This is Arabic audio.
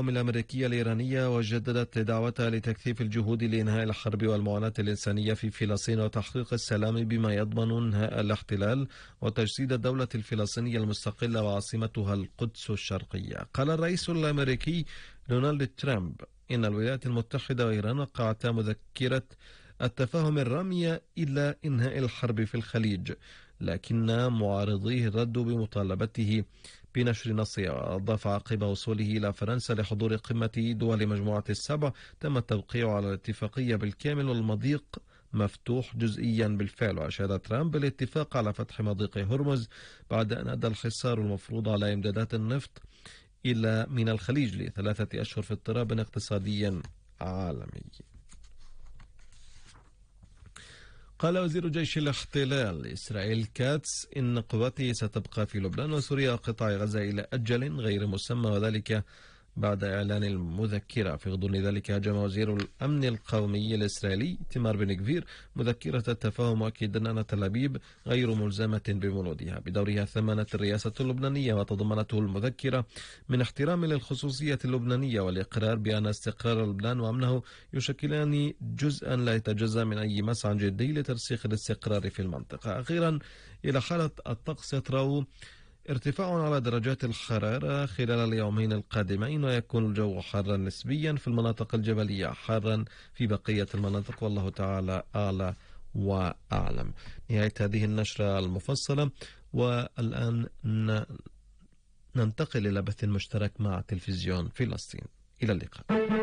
العام الأمريكية الإيرانية وجددت دعوتها لتكثيف الجهود لإنهاء الحرب والمعاناة الإنسانية في فلسطين وتحقيق السلام بما يضمن انهاء الاحتلال وتجسيد الدولة الفلسطينية المستقلة وعاصمتها القدس الشرقية. قال الرئيس الأمريكي دونالد ترامب إن الولايات المتحدة وإيران وقعتا مذكرة التفاهم الرامية إلى إنهاء الحرب في الخليج، لكن معارضيه ردوا بمطالبته بنشر نصها. وأضاف عقب وصوله إلى فرنسا لحضور قمة دول مجموعة السبع تم التوقيع على الاتفاقية بالكامل والمضيق مفتوح جزئيا بالفعل. وأشاد ترامب بالاتفاق على فتح مضيق هرمز بعد أن أدى الحصار المفروض على إمدادات النفط إلى من الخليج ل3 أشهر في اضطراب اقتصادي عالمي. قال وزير جيش الاحتلال إسرائيل كاتس إن قواته ستبقى في لبنان وسوريا وقطاع غزة إلى أجل غير مسمى، وذلك بعد إعلان المذكرة. في غضون ذلك هاجم وزير الأمن القومي الإسرائيلي إيتمار بن غفير مذكرة التفاهم، مؤكدا أن تل أبيب غير ملزمة بمنودها. بدورها ثمنت الرئاسة اللبنانية وتضمنته المذكرة من احترام للخصوصية اللبنانية والإقرار بأن استقرار لبنان وأمنه يشكلان جزءا لا يتجزأ من أي مسعى جدي لترسيخ الاستقرار في المنطقة. أخيرا إلى حالة الطقس، يطرأ ارتفاع على درجات الحرارة خلال اليومين القادمين، ويكون الجو حارا نسبيا في المناطق الجبلية، حارا في بقية المناطق، والله تعالى أعلى وأعلم. نهاية هذه النشرة المفصلة، والآن ننتقل إلى بث مشترك مع تلفزيون فلسطين. إلى اللقاء.